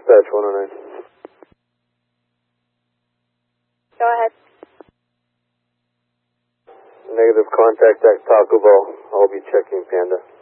Dispatch 109. Go ahead. Negative, contact at Taco Bell. I'll be checking Panda.